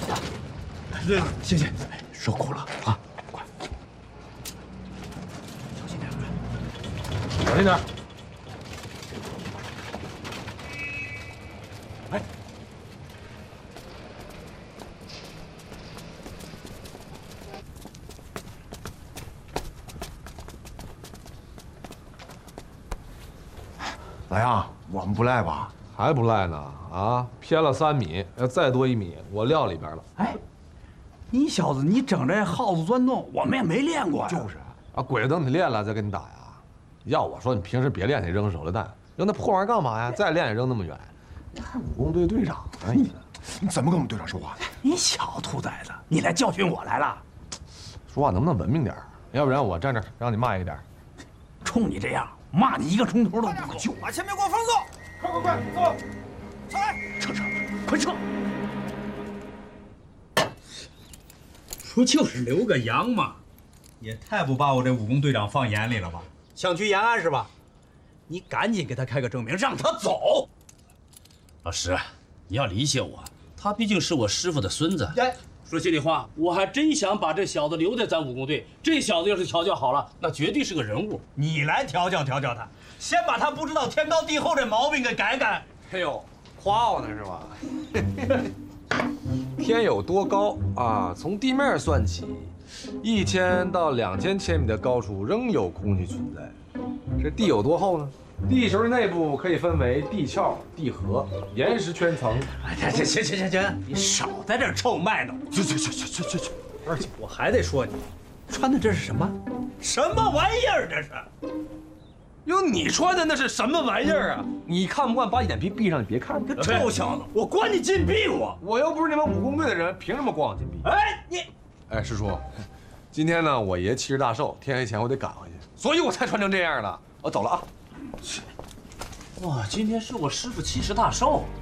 对， 谢谢，受苦了啊！快， 小心点， 小心点。哎， 咋样？我们不赖吧？ 还不赖呢啊！偏了3米，要再多1米，我撂里边了。 哎，你小子，你整这耗子钻洞，我们也没练过呀。 就是啊，鬼等你练了再跟你打呀！要我说，你平时别练那扔手榴弹，扔那破玩意儿干嘛呀？再练也扔那么远。你还武工队队长呢你？ 你怎么跟我们队长说话？ 你小兔崽子，你来教训我来了？ 说话能不能文明点？要不然我站这儿让你骂一点。 冲你这样，骂你1个钟头都不够。 就把前面给我封锁！快走！上来！ 撤，快撤！不就是留个洋吗？也太不把我这武工队长放眼里了吧？想去延安是吧？你赶紧给他开个证明，让他走。 老师，你要理解我，他毕竟是我师傅的孙子。 哎， 说心里话，我还真想把这小子留在咱武工队。这小子要是调教好了，那绝对是个人物。 你来调教调教他，先把他不知道天高地厚这毛病给改改。 哎呦，夸我呢是吧？天有多高啊？从地面算起，1000到2000千米的高处仍有空气存在。这地有多厚呢？地球的内部可以分为地壳、地核、岩石圈层。 哎，行，你少在这儿臭卖弄。 去！ 而且我还得说你，穿的这是什么？什么玩意儿？这是？ 哟，你穿的那是什么玩意儿啊？你看不惯，把眼皮闭上，你别看。 这臭小子，我关你禁闭我！ 我又不是你们武工队的人，凭什么关我禁闭？ 哎，你， 哎，师叔，今天呢，我爷70大寿，天黑前我得赶回去，所以我才穿成这样的。我走了啊。 哇，今天是我师傅70大寿，